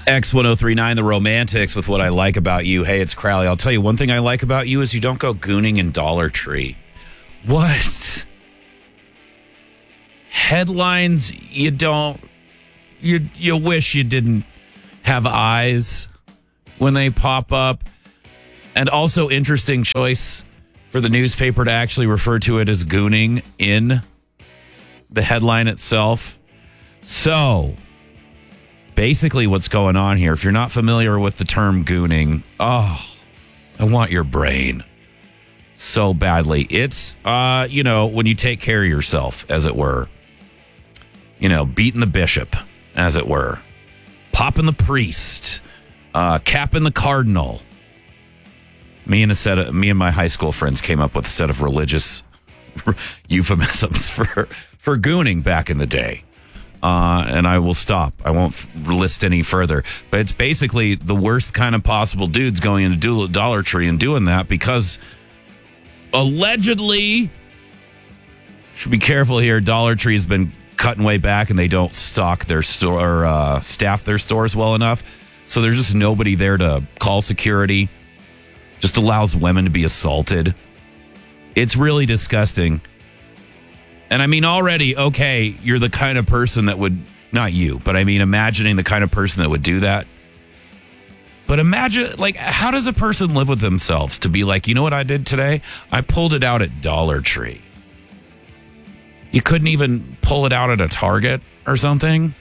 X1039, the Romantics with What I Like About You. Hey, it's Crowley. I'll tell you one thing I like about you is you don't go gooning in Dollar Tree. What? Headlines you don't... You wish you didn't have eyes when they pop up. And also interesting choice for the newspaper to actually refer to it as gooning in the headline itself. So... basically, what's going on here, if you're not familiar with the term gooning, I want your brain so badly. It's, when you take care of yourself, as it were. Beating the bishop, as it were. Popping the priest. Capping the cardinal. Me and my high school friends came up with a set of religious euphemisms for gooning back in the day. And I will stop. I won't list any further. But it's basically the worst kind of possible dudes going into Dollar Tree and doing that because allegedly, should be careful here, Dollar Tree has been cutting way back and they don't stock their store or staff their stores well enough. So there's just nobody there to call security. Just allows women to be assaulted. It's really disgusting. And I mean, already, okay, you're the kind of person that would, not you, but I mean, imagining the kind of person that would do that. But imagine, how does a person live with themselves to be like, you know what I did today? I pulled it out at Dollar Tree. You couldn't even pull it out at a Target or something?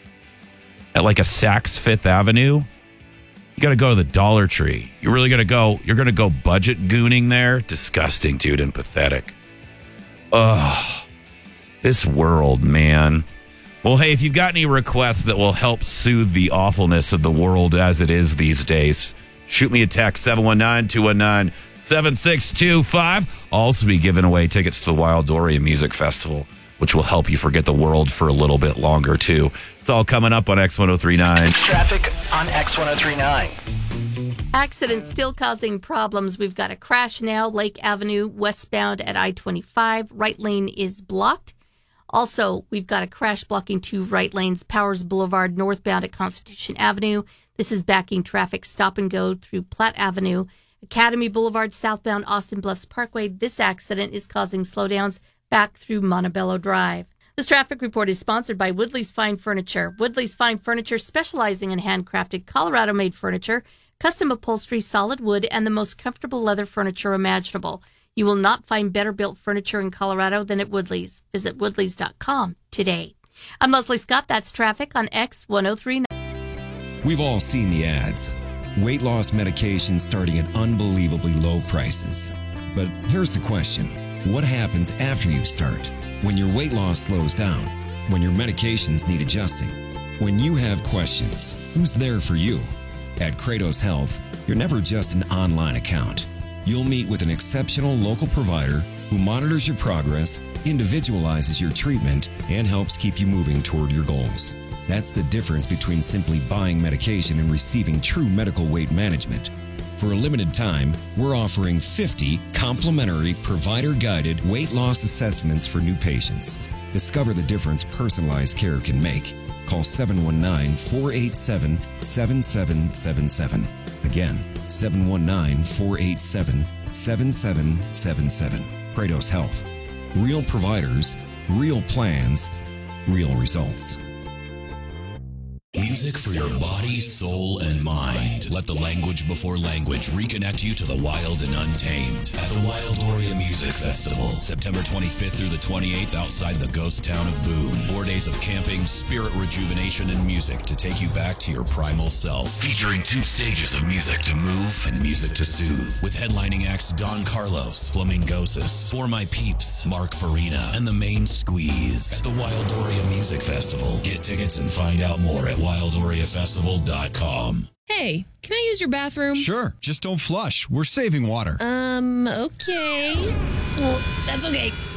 At a Saks Fifth Avenue? You got to go to the Dollar Tree. You're really going to go, you're going to go budget gooning there? Disgusting, dude, and pathetic. Ugh. This world, man. Well, hey, if you've got any requests that will help soothe the awfulness of the world as it is these days, shoot me a text, 719-219-7625. I'll also be giving away tickets to the Wild Doria Music Festival, which will help you forget the world for a little bit longer, too. It's all coming up on X1039. Traffic on X1039. Accidents still causing problems. We've got a crash now, Lake Avenue, westbound at I-25. Right lane is blocked. Also, we've got a crash blocking two right lanes, Powers Boulevard, northbound at Constitution Avenue. This is backing traffic stop and go through Platte Avenue. Academy Boulevard, southbound Austin Bluffs Parkway. This accident is causing slowdowns back through Montebello Drive. This traffic report is sponsored by Woodley's Fine Furniture. Woodley's Fine Furniture, specializing in handcrafted Colorado-made furniture, custom upholstery, solid wood, and the most comfortable leather furniture imaginable. You will not find better built furniture in Colorado than at Woodley's. Visit woodleys.com today. I'm Leslie Scott. That's traffic on X1039. We've all seen the ads. Weight loss medication starting at unbelievably low prices. But here's the question. What happens after you start? When your weight loss slows down? When your medications need adjusting? When you have questions, who's there for you? At Kratos Health, you're never just an online account. You'll meet with an exceptional local provider who monitors your progress, individualizes your treatment, and helps keep you moving toward your goals. That's the difference between simply buying medication and receiving true medical weight management. For a limited time, we're offering 50 complimentary provider-guided weight loss assessments for new patients. Discover the difference personalized care can make. Call 719-487-7777. Again, 719-487-7777. Kratos Health. Real providers, real plans, real results. Music for your body, soul, and mind. Let the language before language reconnect you to the wild and untamed at the Wild Doria Music Festival, September 25th through the 28th outside the ghost town of Boone. 4 days of camping, spirit rejuvenation, and music to take you back to your primal self. Featuring 2 stages of music to move and music to soothe. With headlining acts Don Carlos, Flamingosis, For My Peeps, Mark Farina, and The Main Squeeze. At the Wild Doria Music Festival. Get tickets and find out more at WildDoriaFestival.com. Hey, can I use your bathroom? Sure, just don't flush. We're saving water. Okay. Well, that's okay.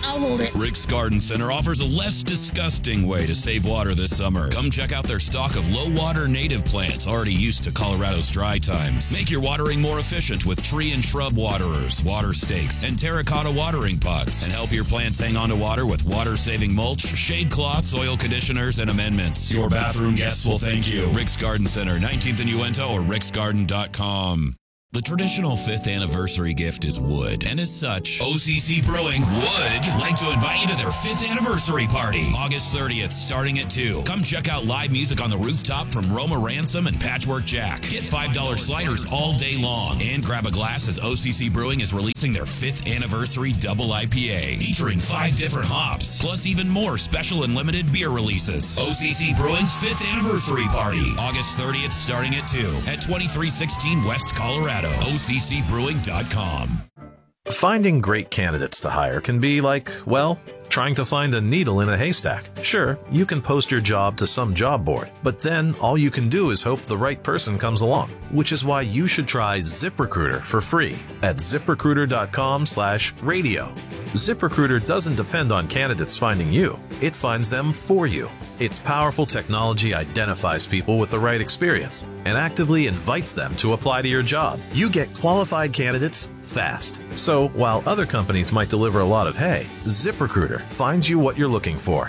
I'll hold it. Rick's Garden Center offers a less disgusting way to save water this summer. Come check out their stock of low-water native plants already used to Colorado's dry times. Make your watering more efficient with tree and shrub waterers, water stakes, and terracotta watering pots. And help your plants hang on to water with water-saving mulch, shade cloth, soil conditioners, and amendments. Your bathroom guests will thank you. Rick's Garden Center, 19th and Uinta, or ricksgarden.com. The traditional 5th anniversary gift is wood, and as such, OCC Brewing would like to invite you to their 5th anniversary party, August 30th, starting at 2. Come check out live music on the rooftop from Roma Ransom and Patchwork Jack. Get $5 sliders all day long, and grab a glass as OCC Brewing is releasing their 5th anniversary double IPA, featuring 5 different hops, plus even more special and limited beer releases. OCC Brewing's 5th anniversary party, August 30th, starting at 2, at 2316 West Colorado. OCCbrewing.com. Finding great candidates to hire can be like, well, trying to find a needle in a haystack. Sure, you can post your job to some job board, but then all you can do is hope the right person comes along, which is why you should try ZipRecruiter for free at ZipRecruiter.com/radio. ZipRecruiter doesn't depend on candidates finding you. It finds them for you. Its powerful technology identifies people with the right experience and actively invites them to apply to your job. You get qualified candidates fast. So while other companies might deliver a lot of hay, ZipRecruiter finds you what you're looking for.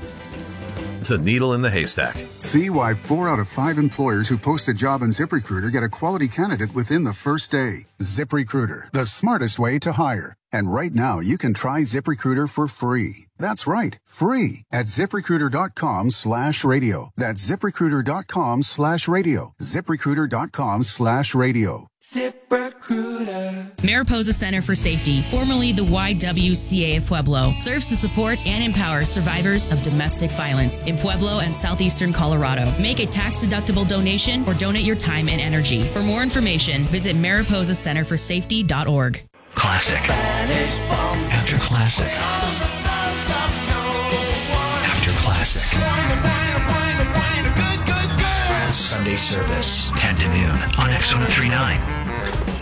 The needle in the haystack. See why 4 out of 5 employers who post a job on ZipRecruiter get a quality candidate within the first day. ZipRecruiter, the smartest way to hire. And right now, you can try ZipRecruiter for free. That's right, free at ZipRecruiter.com/radio. That's ZipRecruiter.com/radio. ZipRecruiter.com/radio. ZipRecruiter. Mariposa Center for Safety, formerly the YWCA of Pueblo, serves to support and empower survivors of domestic violence in Pueblo and southeastern Colorado. Make a tax-deductible donation or donate your time and energy. For more information, visit mariposacenterforsafety.org. Classic. After classic. After classic. Sunday service, 10 to noon on X1039.